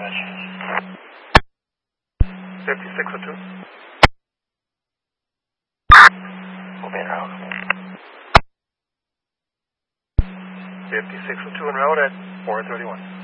damage. 5602. Moving around. 5602 en route at 431.